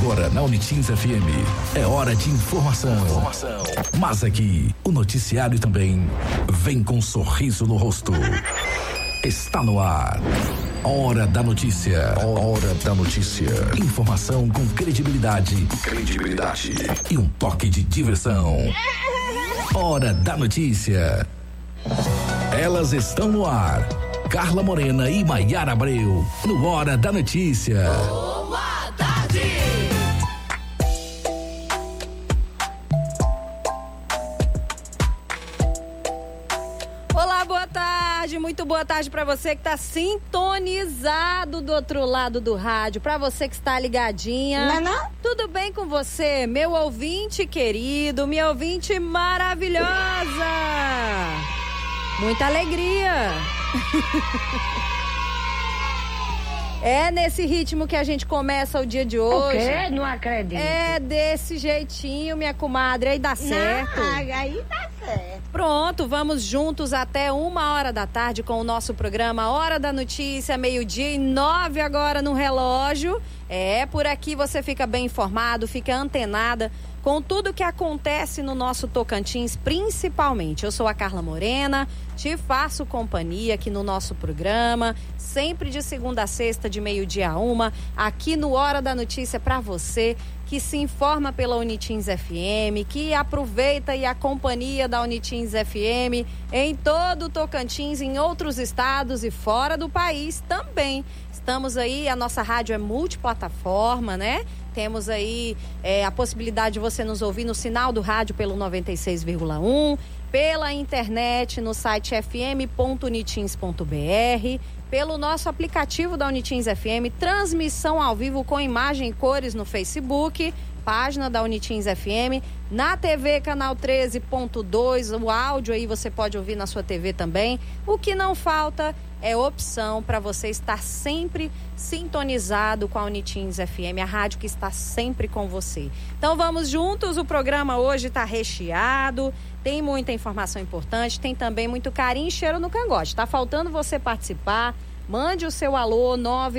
Agora na Unitins FM é hora de informação. Mas aqui o noticiário também vem com um sorriso no rosto. Está no ar. Hora da notícia. Hora da notícia. Informação com credibilidade e um toque de diversão. Hora da notícia. Elas estão no ar. Carla Morena e Maiara Abreu no Hora da Notícia. Boa tarde. Olá, boa tarde, muito boa tarde para você que está sintonizado do outro lado do rádio, para você que está ligadinha. Não. Tudo bem com você, meu ouvinte querido, minha ouvinte maravilhosa? Muita alegria. É nesse ritmo que a gente começa o dia de hoje. O quê? Não acredito. É desse jeitinho, minha comadre, aí dá certo. Não, aí dá certo. Pronto, vamos juntos até 1h da tarde com o nosso programa Hora da Notícia, 12:09 agora no relógio. Por aqui você fica bem informado, fica antenada com tudo que acontece no nosso Tocantins, principalmente. Eu sou a Carla Morena, te faço companhia aqui no nosso programa, sempre de segunda a sexta, de 12:00 aqui no Hora da Notícia para você que se informa pela Unitins FM, que aproveita a companhia da Unitins FM em todo o Tocantins, em outros estados e fora do país também. Estamos aí, a nossa rádio é multiplataforma, né? Temos aí a possibilidade de você nos ouvir no sinal do rádio pelo 96,1, pela internet no site fm.unitins.br, pelo nosso aplicativo da Unitins FM, transmissão ao vivo com imagem e cores no Facebook, página da Unitins FM, na TV canal 13.2, o áudio aí você pode ouvir na sua TV também. O que não falta é opção para você estar sempre sintonizado com a Unitins FM, a rádio que está sempre com você. Então vamos juntos, o programa hoje está recheado, tem muita informação importante, tem também muito carinho e cheiro no cangote. Tá faltando você participar, mande o seu alô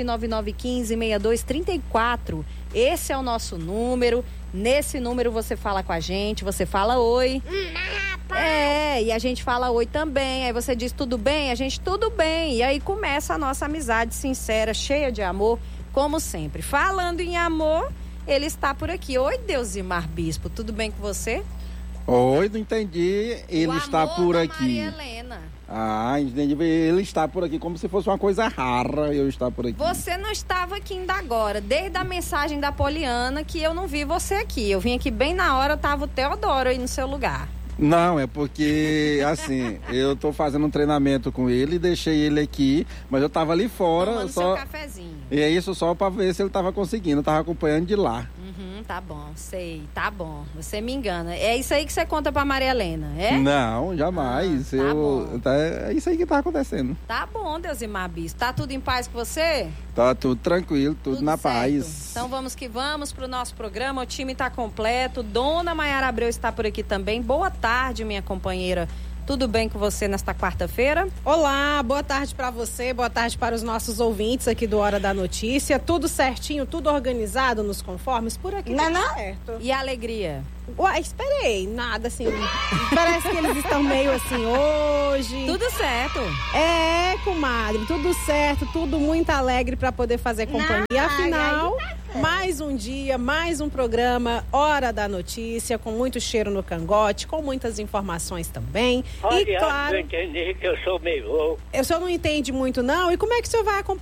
999156234. Esse é o nosso número. Nesse número você fala com a gente, você fala oi. E a gente fala oi também. Aí você diz tudo bem? A gente tudo bem. E aí começa a nossa amizade sincera, cheia de amor, como sempre. Falando em amor, ele está por aqui. Oi, Deusimar Bispo, tudo bem com você? Oi, não entendi. Ele está por aqui. Maria Helena. Entendi. Ele está por aqui como se fosse uma coisa rara eu estar por aqui. Você não estava aqui ainda agora, desde a mensagem da Poliana que eu não vi você aqui. Eu vim aqui bem na hora, tava o Teodoro aí no seu lugar. Não, é porque, assim, eu tô fazendo um treinamento com ele, deixei ele aqui, mas eu tava ali fora. Tomando seu cafezinho. E é isso só pra ver se ele tava conseguindo, eu tava acompanhando de lá. Tá bom, sei, tá bom. Você me engana. É isso aí que você conta pra Maria Helena, é? Não, jamais. Bom. É isso aí que tá acontecendo. Tá bom, Deusimar Bispo. Tá tudo em paz com você? Tá tudo tranquilo, tudo na certo. paz. Então vamos que vamos pro nosso programa. O time tá completo. Dona Maiara Abreu está por aqui também. Boa tarde, minha companheira. Tudo bem com você nesta quarta-feira? Olá, boa tarde para você, boa tarde para os nossos ouvintes aqui do Hora da Notícia. Tudo certinho, tudo organizado nos conformes, por aqui Não. certo. E a alegria? Ué, esperei, nada assim, parece que eles estão meio assim hoje. Tudo certo. Comadre, tudo certo, tudo muito alegre para poder fazer companhia. Afinal, mais um dia, mais um programa, Hora da Notícia, com muito cheiro no cangote, com muitas informações também. Olha, e claro, eu entendi que eu sou meio louco. o senhor não entende muito não, e como é que o senhor vai